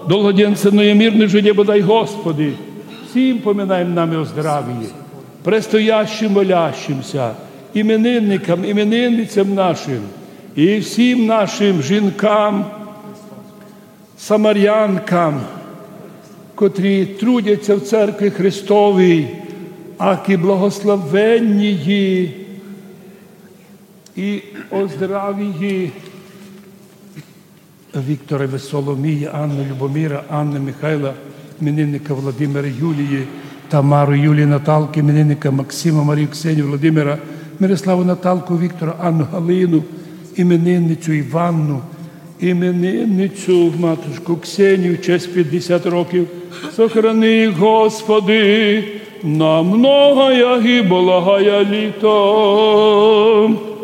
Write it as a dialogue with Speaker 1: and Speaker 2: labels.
Speaker 1: долгоденственное мирное житие подай, Господи. Всім поминаємо нами о здравії, предстоящим молящимся, іменинникам, іменинницям нашим, і всім нашим жінкам, самарянкам, котрі трудяться в Церкві Христовій, аки благословенні і оздравії Віктора, Соломії, Анни, Любомира, Анни, Михайла, іменинника Володимира, Юлії, Тамару, Юлії, Наталки, іменинника Максима, Марію, Ксенію, Володимира, Мирославу, Наталку, Віктора, Анну, Галину, іменинницю Іванну, іменинницю матушку Ксенію, честь 50 років. Сохрани, Господи, на многое и благое літо.